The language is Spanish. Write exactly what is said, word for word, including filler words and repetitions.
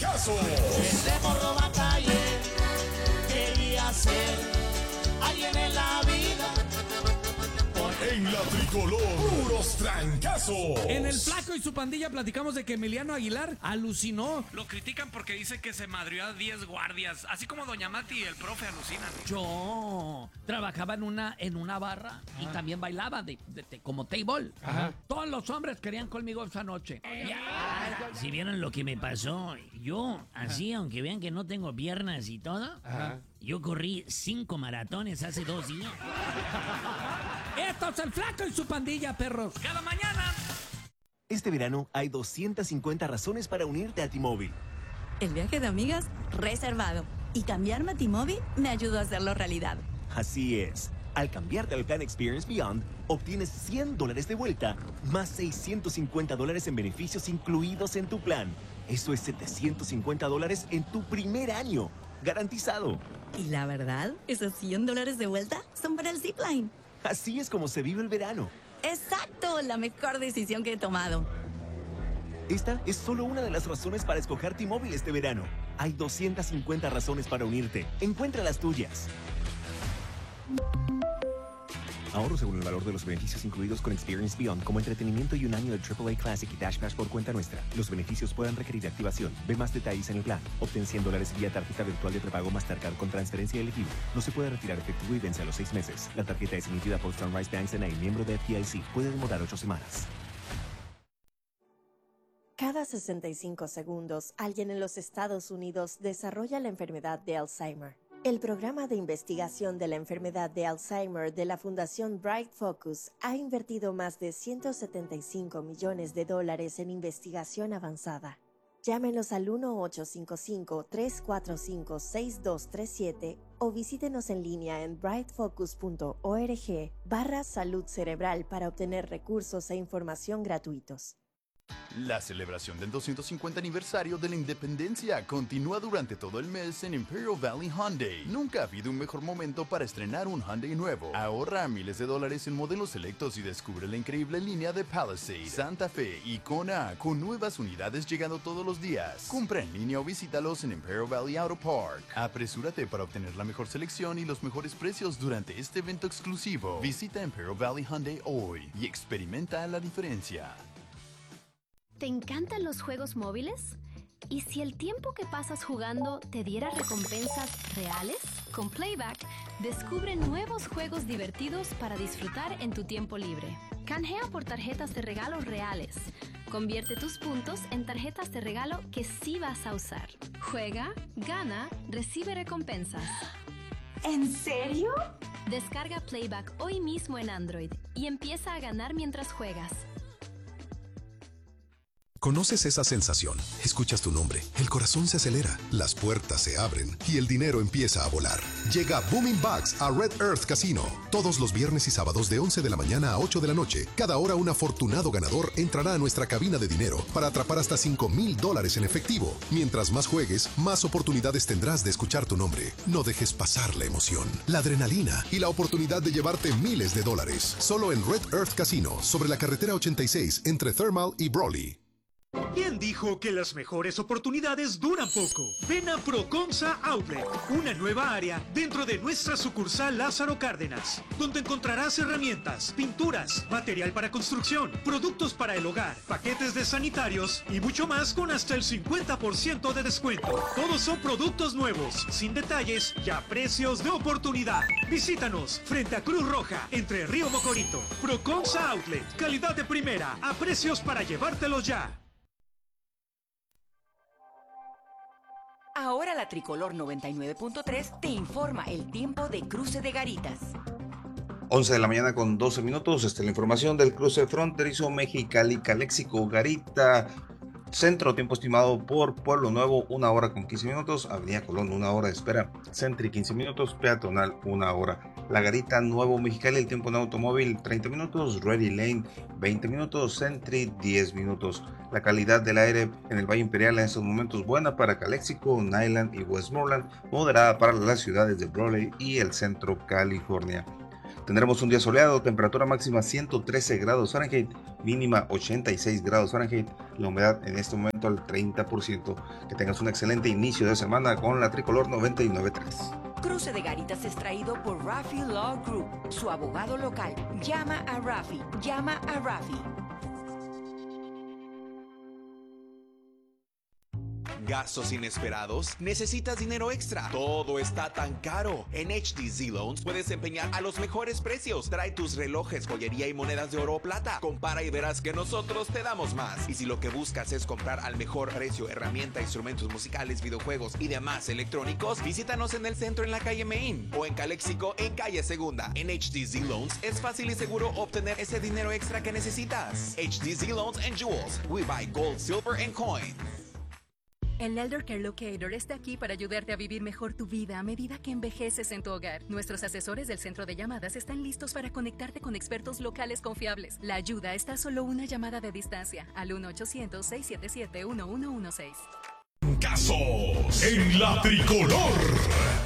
trancazo. Ese morro batallé, quería ser alguien en la vida. En la tricolor, puros trancazos. En el Flaco y su pandilla platicamos de que Emiliano Aguilar alucinó. Lo critican porque dice que se madrió a diez guardias. Así como Doña Mati y el profe alucinan. Yo trabajaba en una, en una barra y también bailaba de, de- de- como table. Ajá. Todos los hombres querían conmigo esa noche. Ya, si vieron lo que me pasó, yo, así, aunque vean que no tengo piernas y todo, yo corrí cinco maratones hace dos días. Esto es el Flaco y su pandilla, perros. Cada mañana. Este verano hay doscientas cincuenta razones para unirte a T-Mobile. El viaje de amigas reservado. Y cambiarme a T-Mobile me ayudó a hacerlo realidad. Así es. Al cambiarte al plan Experience Beyond, obtienes cien dólares de vuelta, más seiscientos cincuenta dólares en beneficios incluidos en tu plan. Eso es setecientos cincuenta dólares en tu primer año. Garantizado. Y la verdad, esos cien dólares de vuelta son para el zipline. Así es como se vive el verano. Exacto, la mejor decisión que he tomado. Esta es solo una de las razones para escoger T-Mobile este verano. Hay doscientas cincuenta razones para unirte. Encuentra las tuyas. Ahorro según el valor de los beneficios incluidos con Experience Beyond, como entretenimiento y un año de triple A Classic y Dash Pass por cuenta nuestra. Los beneficios pueden requerir activación. Ve más detalles en el plan. Obtén cien dólares vía tarjeta virtual de prepago Mastercard con transferencia elegible. No se puede retirar efectivo y vence a los seis meses. La tarjeta es emitida por Sunrise Banks N A, miembro de F D I C. Puede demorar ocho semanas. Cada sesenta y cinco segundos, alguien en los Estados Unidos desarrolla la enfermedad de Alzheimer. El programa de investigación de la enfermedad de Alzheimer de la Fundación Bright Focus ha invertido más de ciento setenta y cinco millones de dólares en investigación avanzada. Llámenos al uno ocho cinco cinco, tres cuatro cinco, seis dos tres siete o visítenos en línea en brightfocus punto org barra salud cerebral para obtener recursos e información gratuitos. La celebración del doscientos cincuenta aniversario de la independencia continúa durante todo el mes en Imperial Valley Hyundai. Nunca ha habido un mejor momento para estrenar un Hyundai nuevo. Ahorra miles de dólares en modelos selectos y descubre la increíble línea de Palisade, Santa Fe y Kona, con nuevas unidades llegando todos los días. Compra en línea o visítalos en Imperial Valley Auto Park. Apresúrate para obtener la mejor selección y los mejores precios durante este evento exclusivo. Visita Imperial Valley Hyundai hoy y experimenta la diferencia. ¿Te encantan los juegos móviles? ¿Y si el tiempo que pasas jugando te diera recompensas reales? Con Playback, descubre nuevos juegos divertidos para disfrutar en tu tiempo libre. Canjea por tarjetas de regalo reales. Convierte tus puntos en tarjetas de regalo que sí vas a usar. Juega, gana, recibe recompensas. ¿En serio? Descarga Playback hoy mismo en Android y empieza a ganar mientras juegas. ¿Conoces esa sensación? Escuchas tu nombre, el corazón se acelera, las puertas se abren y el dinero empieza a volar. Llega Booming Bucks a Red Earth Casino. Todos los viernes y sábados de once de la mañana a ocho de la noche. Cada hora un afortunado ganador entrará a nuestra cabina de dinero para atrapar hasta cinco mil dólares en efectivo. Mientras más juegues, más oportunidades tendrás de escuchar tu nombre. No dejes pasar la emoción, la adrenalina y la oportunidad de llevarte miles de dólares. Solo en Red Earth Casino, sobre la carretera ochenta y seis entre Thermal y Brawley. ¿Quién dijo que las mejores oportunidades duran poco? Ven a Proconsa Outlet, una nueva área dentro de nuestra sucursal Lázaro Cárdenas, donde encontrarás herramientas, pinturas, material para construcción, productos para el hogar, paquetes de sanitarios y mucho más con hasta el cincuenta por ciento de descuento. Todos son productos nuevos, sin detalles y a precios de oportunidad. Visítanos frente a Cruz Roja, entre Río Mocorito. Proconsa Outlet, calidad de primera, a precios para llevártelos ya. Ahora la Tricolor noventa y nueve punto tres te informa el tiempo de cruce de Garitas. once de la mañana con doce minutos. Esta es la información del cruce fronterizo Mexicali-Caléxico Garita. Centro, tiempo estimado por Pueblo Nuevo, una hora con quince minutos. Avenida Colón, una hora de espera. Sentry, quince minutos. Peatonal, una hora. La Garita, Nuevo Mexicali, el tiempo en automóvil, treinta minutos. Ready Lane, veinte minutos. Sentry, diez minutos. La calidad del aire en el Valle Imperial en estos momentos buena para Caléxico, Nyland y Westmoreland. Moderada para las ciudades de Brawley y el centro California. Tendremos un día soleado, temperatura máxima ciento trece grados Fahrenheit, mínima ochenta y seis grados Fahrenheit, la humedad en este momento al treinta por ciento. Que tengas un excelente inicio de semana con la Tricolor noventa y nueve punto tres. Cruce de Garitas es traído por Rafi Law Group, su abogado local. Llama a Rafi, llama a Rafi. Gastos inesperados, necesitas dinero extra, todo está tan caro. En H D Z Loans puedes empeñar a los mejores precios. Trae tus relojes, joyería y monedas de oro o plata. Compara y verás que nosotros te damos más. Y si lo que buscas es comprar al mejor precio herramienta, instrumentos musicales, videojuegos y demás electrónicos, visítanos en el centro en la calle Main o en Calexico en calle Segunda. En H D Z Loans es fácil y seguro obtener ese dinero extra que necesitas. H D Z Loans and Jewels. We buy gold, silver and coin. El Elder Care Locator está aquí para ayudarte a vivir mejor tu vida a medida que envejeces en tu hogar. Nuestros asesores del centro de llamadas están listos para conectarte con expertos locales confiables. La ayuda está a solo una llamada de distancia al uno ochocientos, seis siete siete, uno uno uno seis. Casos en la Tricolor.